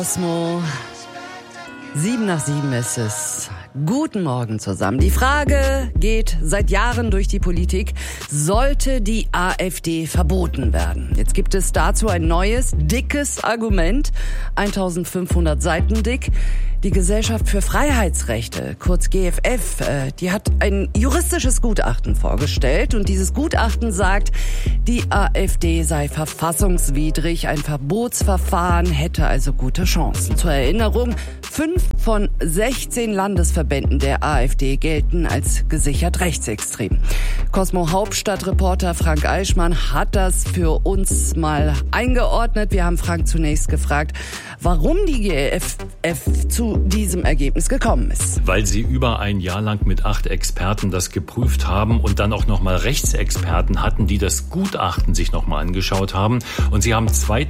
Cosmo, 7:07 ist es. Guten Morgen zusammen. Die Frage geht seit Jahren durch die Politik: Sollte die AfD verboten werden? Jetzt gibt es dazu ein neues, dickes Argument, 1500 Seiten dick. Die Gesellschaft für Freiheitsrechte, kurz GFF, die hat ein juristisches Gutachten vorgestellt. Und dieses Gutachten sagt, die AfD sei verfassungswidrig. Ein Verbotsverfahren hätte also gute Chancen. Zur Erinnerung, 5 von 16 Landesverbänden der AfD gelten als gesichert rechtsextrem. Cosmo Hauptstadtreporter Frank Eichmann hat das für uns mal eingeordnet. Wir haben Frank zunächst gefragt, warum die GFF zu diesem Ergebnis gekommen ist. Weil sie über ein Jahr lang mit 8 Experten das geprüft haben und dann auch nochmal Rechtsexperten hatten, die das Gutachten sich nochmal angeschaut haben. Und sie haben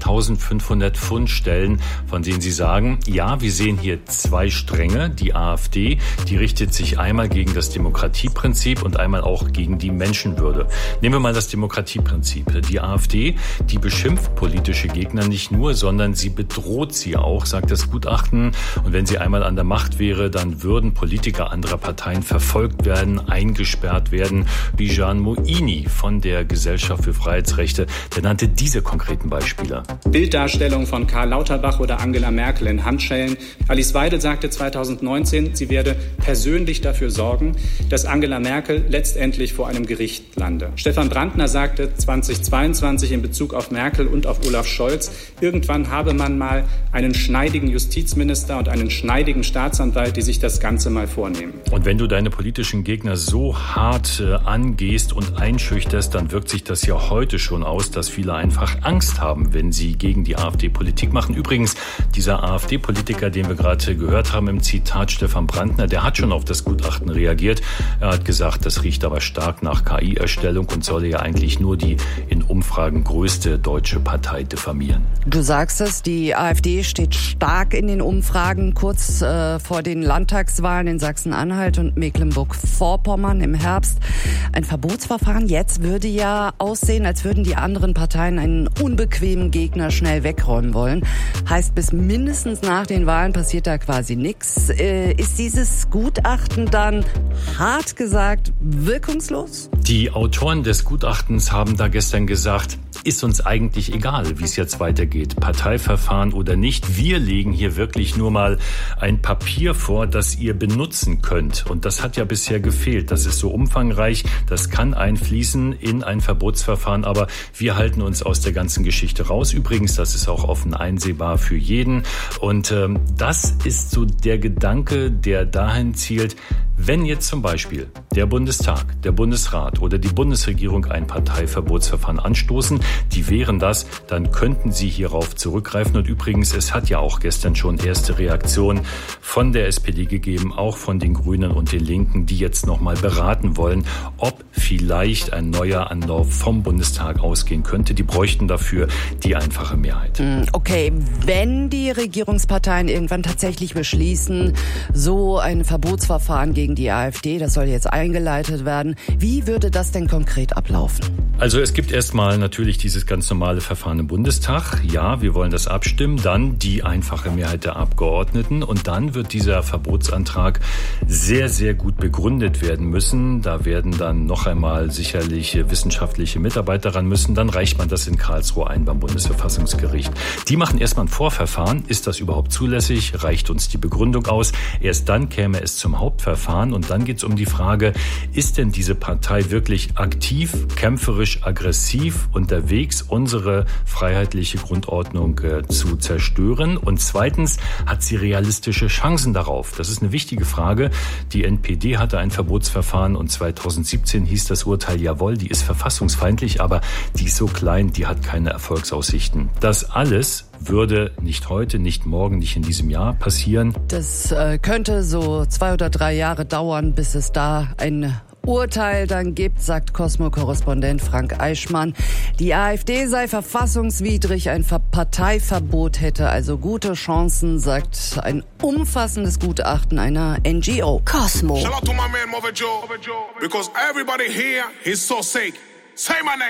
2500 Fundstellen, von denen sie sagen, ja, wir sehen hier 2 Stränge. Die AfD, die richtet sich einmal gegen das Demokratieprinzip und einmal auch gegen die Menschenwürde. Nehmen wir mal das Demokratieprinzip. Die AfD, die beschimpft politische Gegner nicht nur, sondern sie bedroht sie auch, sagt das Gutachten. Und wenn sie einmal an der Macht wäre, dann würden Politiker anderer Parteien verfolgt werden, eingesperrt werden, wie Jean Moini von der Gesellschaft für Freiheitsrechte. Der nannte diese konkreten Beispiele. Bilddarstellung von Karl Lauterbach oder Angela Merkel in Handschellen. Alice Weidel sagte 2019, sie werde persönlich dafür sorgen, dass Angela Merkel letztendlich vor einem Gericht lande. Stefan Brandner sagte 2022 in Bezug auf Merkel und auf Olaf Scholz, irgendwann habe man mal einen schneidigen Justizminister und einen schneidigen Staatsanwalt, die sich das Ganze mal vornehmen. Und wenn du deine politischen Gegner so hart angehst und einschüchterst, dann wirkt sich das ja heute schon aus, dass viele einfach Angst haben, wenn sie gegen die AfD Politik machen. Übrigens, dieser AfD-Politiker, den wir gerade gehört haben im Zitat, Stefan Brandner, der hat schon auf das Gutachten reagiert. Er hat gesagt, das riecht aber stark nach KI-Erstellung und solle ja eigentlich nur die in Umfragen größte deutsche Partei diffamieren. Du sagst es, die AfD steht stark in den Umfragen kurz vor den Landtagswahlen in Sachsen-Anhalt und Mecklenburg-Vorpommern im Herbst. Ein Verbotsverfahren jetzt würde ja aussehen, als würden die anderen Parteien einen unbequemen Gegner schnell wegräumen wollen. Heißt, bis mindestens nach den Wahlen passiert da quasi nichts. Ist dieses Gutachten dann, hart gesagt, wirkungslos? Die Autoren des Gutachtens haben da gestern gesagt, ist uns eigentlich egal, wie es jetzt weitergeht, Parteiverfahren oder nicht. Wir legen hier wirklich nur mal ein Papier vor, das ihr benutzen könnt. Und das hat ja bisher gefehlt. Das ist so umfangreich, das kann einfließen in ein Verbotsverfahren, aber wir halten uns aus der ganzen Geschichte raus. Übrigens, das ist auch offen einsehbar für jeden. Und das ist so der Gedanke, der dahin zielt, wenn jetzt zum Beispiel der Bundestag, der Bundesrat oder die Bundesregierung ein Parteiverbotsverfahren anstoßen, die wären das, dann könnten sie hierauf zurückgreifen. Und übrigens, es hat ja auch gestern schon erste Reaktionen von der SPD gegeben, auch von den Grünen und den Linken, die jetzt nochmal beraten wollen, ob vielleicht ein neuer Anlauf vom Bundestag ausgehen könnte. Die bräuchten dafür die einfache Mehrheit. Okay, wenn die Regierungsparteien irgendwann tatsächlich beschließen, so ein Verbotsverfahren gegen die AfD, das soll jetzt eingeleitet werden, wie würde das denn konkret ablaufen? Also es gibt erstmal natürlich dieses ganz normale Verfahren im Bundestag. Ja, wir wollen das abstimmen. Dann die einfache Mehrheit der Abgeordneten. Und dann wird dieser Verbotsantrag sehr, sehr gut begründet werden müssen. Da werden dann noch einmal sicherlich wissenschaftliche Mitarbeiter ran müssen. Dann reicht man das in Karlsruhe ein beim Bundesverfassungsgericht. Die machen erstmal ein Vorverfahren. Ist das überhaupt zulässig? Reicht uns die Begründung aus? Erst dann käme es zum Hauptverfahren. Und dann geht es um die Frage, ist denn diese Partei wirklich aktiv, kämpferisch, aggressiv unterwegs, unsere freiheitliche Grundordnung zu zerstören? Und zweitens, hat sie realistische Chancen darauf? Das ist eine wichtige Frage. Die NPD hatte ein Verbotsverfahren und 2017 hieß das Urteil, jawohl, die ist verfassungsfeindlich, aber die ist so klein, die hat keine Erfolgsaussichten. Das alles würde nicht heute, nicht morgen, nicht in diesem Jahr passieren. Das könnte so 2 oder 3 Jahre dauern, bis es da ein Urteil dann gibt, sagt Cosmo-Korrespondent Frank Eichmann. Die AfD sei verfassungswidrig, ein Parteiverbot hätte also gute Chancen, sagt ein umfassendes Gutachten einer NGO. Cosmo. Shout out to my man Mother Joe, because everybody here is so sick. Say my name.